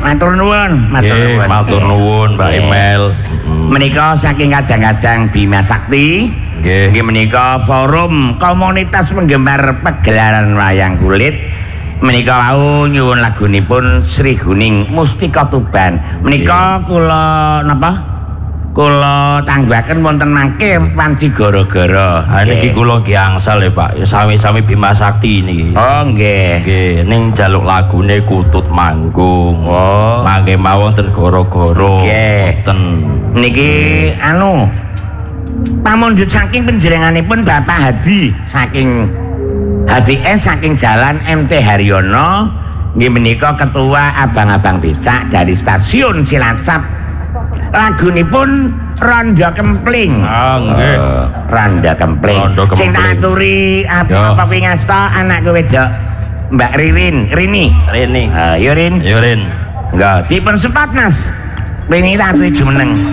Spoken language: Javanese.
matur nuwun, matur nuwun Mbak Emel. Menika saking kadang-kadang Bima Sakti. Nggih menika forum komunitas penggemar pagelaran wayang kulit. Menika wau nyuwun lagunipun Sri Guning Mustika Tuban. Menika kula napa? Kula tangguhaken wonten mangke panci gara-gara. Ha niki kula nggih angsal ya Pak, sami-sami Bima Sakti niki. Oh nggih. Nggih, ning jaluk lagune Kutut Manggung. Oh, mangke mawon ten gara-gara. Nggih. Ten niki pamundhut saking panjenenganipun Bapak Hadi saking Hadi S saking Jalan MT Haryono. Nggih menika ketua abang-abang becak dari stasiun Cilacap. Lagunipun Randa Kempling. Ah nggih. Randa Kempling. Sing tak aturi apa kuwi ngasta anakku wedok Mbak Rini. Rini. Yo Rin. Yo Rin. Enggak, dipun sempat Mas. Wingi tak aturi jumeneng.